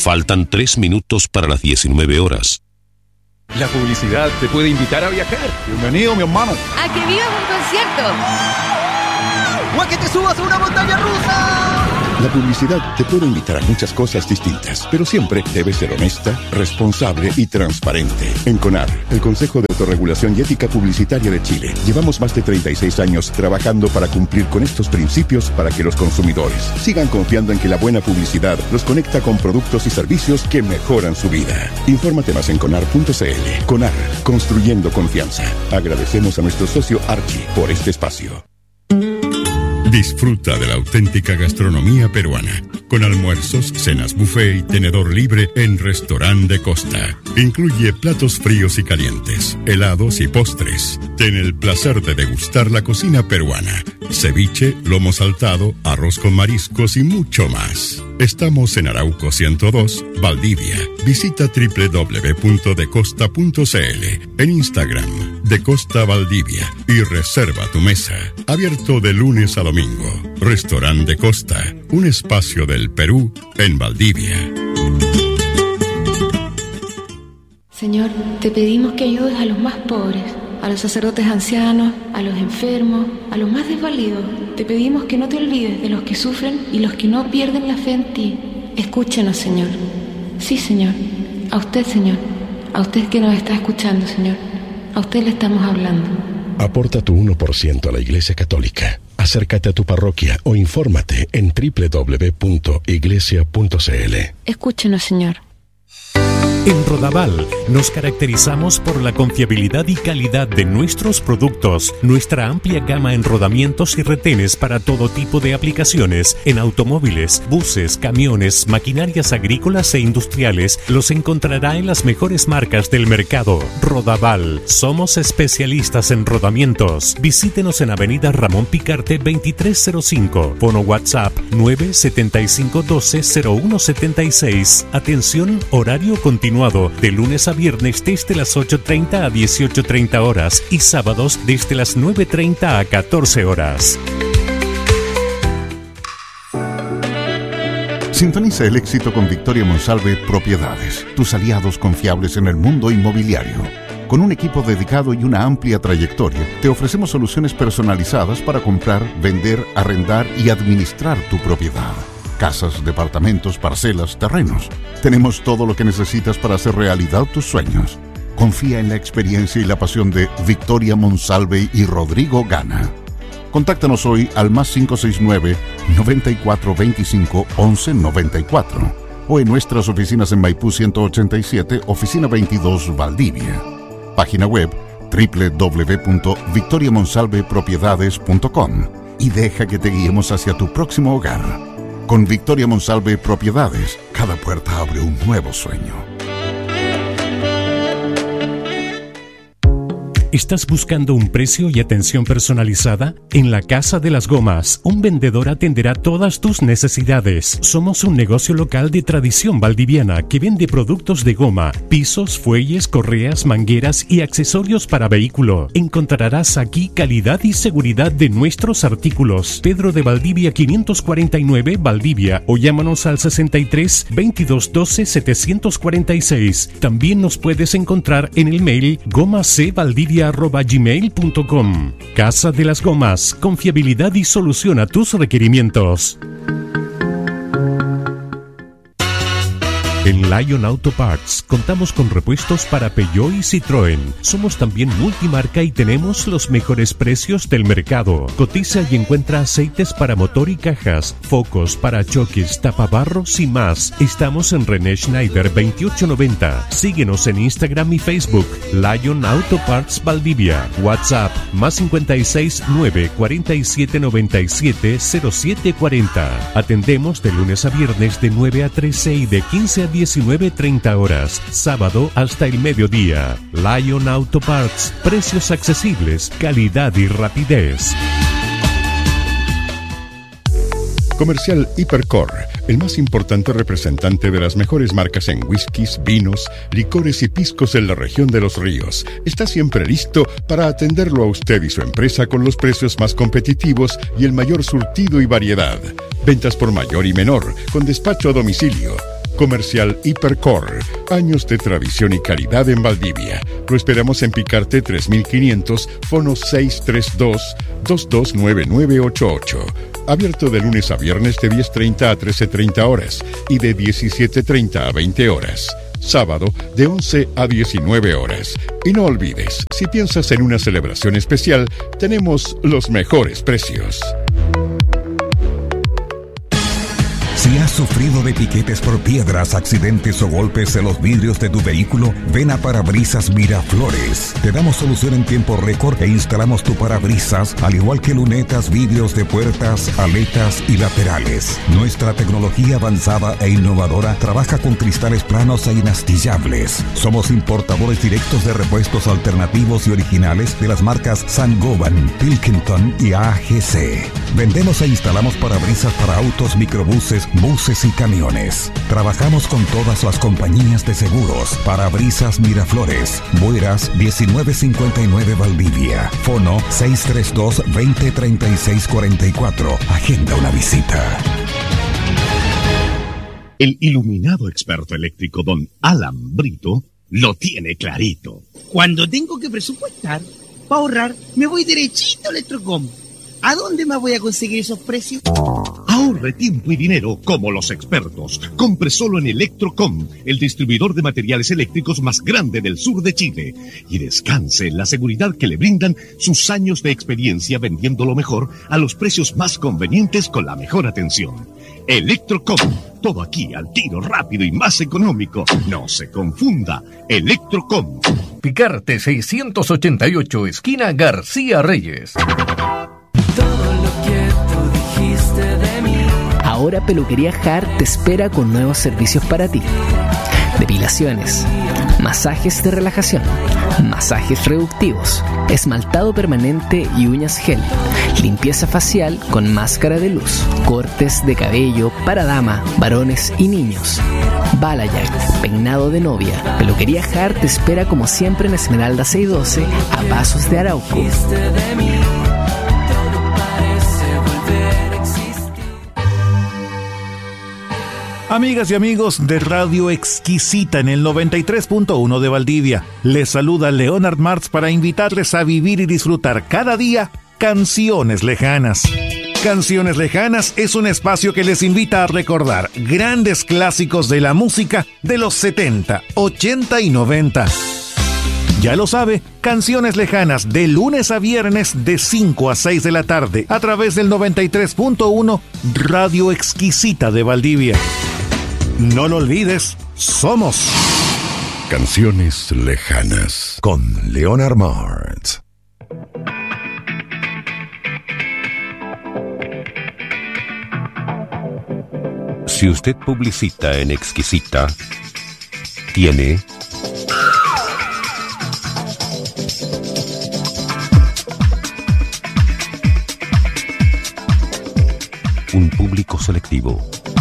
Faltan 3 minutos para las 19 horas. La publicidad te puede invitar a viajar. Bienvenido, mi hermano. A que vivas un concierto. ¡O a que te subas a una montaña rusa! La publicidad te puede invitar a muchas cosas distintas, pero siempre debe ser honesta, responsable y transparente. En CONAR, el Consejo de Autorregulación y Ética Publicitaria de Chile, llevamos más de 36 años trabajando para cumplir con estos principios para que los consumidores sigan confiando en que la buena publicidad los conecta con productos y servicios que mejoran su vida. Infórmate más en conar.cl. CONAR, construyendo confianza. Agradecemos a nuestro socio Archie por este espacio. Disfruta de la auténtica gastronomía peruana, con almuerzos, cenas buffet y tenedor libre en Restaurante de Costa. Incluye platos fríos y calientes, helados y postres. Ten el placer de degustar la cocina peruana, ceviche, lomo saltado, arroz con mariscos y mucho más. Estamos en Arauco 102, Valdivia. Visita www.decosta.cl, en Instagram, De Costa Valdivia, y reserva tu mesa. Abierto de lunes a domingo. Restaurante de Costa, un espacio del Perú en Valdivia. Señor, te pedimos que ayudes a los más pobres, a los sacerdotes ancianos, a los enfermos, a los más desvalidos. Te pedimos que no te olvides de los que sufren y los que no pierden la fe en ti. Escúchenos, Señor. Sí, Señor. A usted, Señor. A usted que nos está escuchando, Señor. A usted le estamos hablando. Aporta tu 1% a la Iglesia Católica. Acércate a tu parroquia o infórmate en www.iglesia.cl. Escúchenos, Señor. En Rodaval nos caracterizamos por la confiabilidad y calidad de nuestros productos, nuestra amplia gama en rodamientos y retenes para todo tipo de aplicaciones, en automóviles, buses, camiones, maquinarias agrícolas e industriales, los encontrará en las mejores marcas del mercado. Rodaval, somos especialistas en rodamientos. Visítenos en Avenida Ramón Picarte 2305, fono WhatsApp 975120176. Atención, horario continuo de lunes a viernes desde las 8:30 a 18:30 horas y sábados desde las 9:30 a 14 horas. Sintoniza el éxito con Victoria Monsalve Propiedades, tus aliados confiables en el mundo inmobiliario. Con un equipo dedicado y una amplia trayectoria, te ofrecemos soluciones personalizadas para comprar, vender, arrendar y administrar tu propiedad. Casas, departamentos, parcelas, terrenos. Tenemos todo lo que necesitas para hacer realidad tus sueños. Confía en la experiencia y la pasión de Victoria Monsalve y Rodrigo Gana. Contáctanos hoy al +569 9425 1194 o en nuestras oficinas en Maipú 187, oficina 22, Valdivia. Página web www.victoriamonsalvepropiedades.com y deja que te guiemos hacia tu próximo hogar. Con Victoria Monsalve Propiedades, cada puerta abre un nuevo sueño. ¿Estás buscando un precio y atención personalizada? En la Casa de las Gomas, un vendedor atenderá todas tus necesidades. Somos un negocio local de tradición valdiviana que vende productos de goma, pisos, fuelles, correas, mangueras y accesorios para vehículo. Encontrarás aquí calidad y seguridad de nuestros artículos. Pedro de Valdivia 549, Valdivia, o llámanos al 63 22 12 746. También nos puedes encontrar en el mail gomacvaldivia@gmail.com. Casa de las Gomas, confiabilidad y solución a tus requerimientos. En Lion Auto Parts contamos con repuestos para Peugeot y Citroën. Somos también multimarca y tenemos los mejores precios del mercado. Cotiza y encuentra aceites para motor y cajas, focos, parachoques, tapabarros y más. Estamos en René Schneider 2890. Síguenos en Instagram y Facebook. Lion Auto Parts Valdivia. WhatsApp +56 9 47 97 0740. Atendemos de lunes a viernes de 9 a 13 y de 15 a 19:30 horas, sábado hasta el mediodía. Lion Auto Parts, precios accesibles, calidad y rapidez. Comercial Hipercor, el más importante representante de las mejores marcas en whiskies, vinos, licores y piscos en la región de Los Ríos, está siempre listo para atenderlo a usted y su empresa con los precios más competitivos y el mayor surtido y variedad. Ventas por mayor y menor, con despacho a domicilio. Comercial Hipercor. Años de tradición y calidad en Valdivia. Lo esperamos en Picarte 3500, fono 632-229988. Abierto de lunes a viernes de 10:30 a 13:30 horas y de 17:30 a 20 horas. Sábado de 11 a 19 horas. Y no olvides, si piensas en una celebración especial, tenemos los mejores precios. Si has sufrido de piquetes por piedras, accidentes o golpes en los vidrios de tu vehículo, ven a Parabrisas Miraflores. Te damos solución en tiempo récord e instalamos tu parabrisas, al igual que lunetas, vidrios de puertas, aletas y laterales. Nuestra tecnología avanzada e innovadora trabaja con cristales planos e inastillables. Somos importadores directos de repuestos alternativos y originales de las marcas Saint-Gobain, Pilkington y AGC. Vendemos e instalamos parabrisas para autos, microbuses, buses y camiones. Trabajamos con todas las compañías de seguros. Parabrisas Miraflores, Bueras 1959 Valdivia. Fono 632-203644. Agenda una visita. El iluminado experto eléctrico don Alan Brito lo tiene clarito. Cuando tengo que presupuestar, para ahorrar, me voy derechito a Electrocom. ¿A dónde más voy a conseguir esos precios? Ahorre tiempo y dinero como los expertos. Compre solo en Electrocom, el distribuidor de materiales eléctricos más grande del sur de Chile. Y descanse en la seguridad que le brindan sus años de experiencia vendiendo lo mejor a los precios más convenientes con la mejor atención. Electrocom, todo aquí al tiro, rápido y más económico. No se confunda, Electrocom. Picarte 688, esquina García Reyes. Ahora Peluquería Hart te espera con nuevos servicios para ti. Depilaciones, masajes de relajación, masajes reductivos, esmaltado permanente y uñas gel, limpieza facial con máscara de luz, cortes de cabello para dama, varones y niños, balayage, peinado de novia. Peluquería Hart te espera como siempre en Esmeralda 612 a Pasos de Arauco. Amigas y amigos de Radio Exquisita en el 93.1 de Valdivia, les saluda Leonard Martz para invitarles a vivir y disfrutar cada día Canciones Lejanas. Canciones Lejanas es un espacio que les invita a recordar grandes clásicos de la música de los 70, 80 y 90. Ya lo sabe, Canciones Lejanas de lunes a viernes de 5 a 6 de la tarde a través del 93.1 Radio Exquisita de Valdivia. No lo olvides, somos Canciones Lejanas con Leonard Martz. Si usted publicita en Exquisita, tiene un público selectivo.